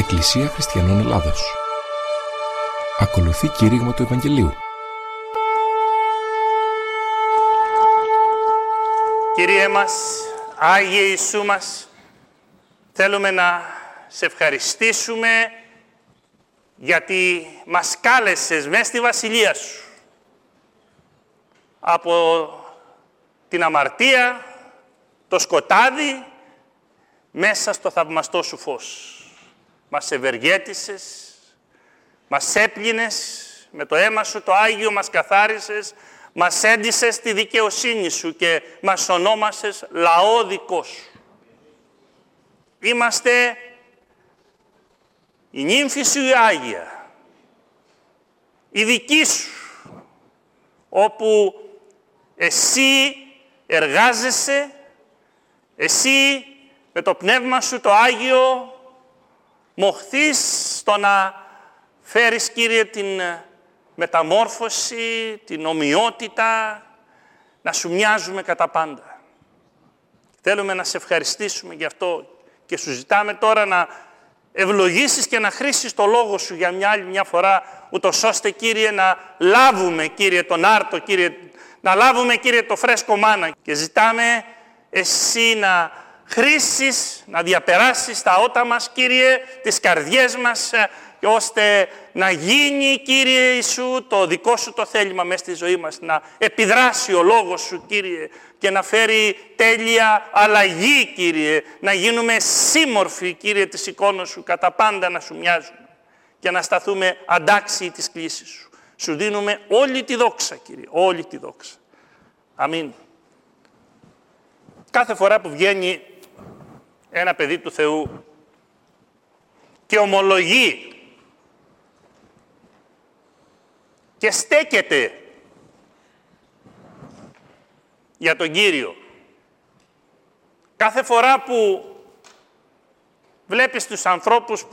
Εκκλησία Χριστιανών Ελλάδος. Ακολουθεί κήρυγμα του Ευαγγελίου. Κύριε μας, Άγιε Ιησού μας, θέλουμε να σε ευχαριστήσουμε γιατί μας κάλεσες μέσα στη Βασιλεία Σου. Από την αμαρτία, το σκοτάδι, μέσα στο θαυμαστό Σου φως. Μας ευεργέτησες, μας έπλυνες με το αίμα Σου το Άγιο, μας καθάρισες, μας έντυσες στη δικαιοσύνη Σου και μας ονόμασες λαό δικό Σου. Είμαστε η νύμφη Σου η Άγια, η δική Σου, όπου Εσύ εργάζεσαι, Εσύ με το Πνεύμα Σου το Άγιο μοχθείς στο να φέρεις, Κύριε, την μεταμόρφωση, την ομοιότητα, να Σου μοιάζουμε κατά πάντα. Θέλουμε να σε ευχαριστήσουμε γι' αυτό και Σου ζητάμε τώρα να ευλογήσεις και να χρήσεις το Λόγο Σου για μια άλλη μια φορά, ούτως ώστε, Κύριε, να λάβουμε, Κύριε, τον άρτο, Κύριε, να λάβουμε, Κύριε, το φρέσκο μάνα. Και ζητάμε Εσύ να χρήσεις, να διαπεράσεις τα ότα μας, Κύριε, τις καρδιές μας, ώστε να γίνει, Κύριε Ιησού, το δικό Σου το θέλημα μέσα στη ζωή μας, να επιδράσει ο Λόγος Σου, Κύριε, και να φέρει τέλεια αλλαγή, Κύριε, να γίνουμε σύμμορφοι, Κύριε, της εικόνας Σου, κατά πάντα να Σου μοιάζουμε και να σταθούμε αντάξιοι της κλήσης Σου. Σου δίνουμε όλη τη δόξα, Κύριε, όλη τη δόξα. Αμήν. Κάθε φορά που βγαίνει ένα παιδί του Θεού και ομολογεί και στέκεται για τον Κύριο, κάθε φορά που βλέπεις τους ανθρώπους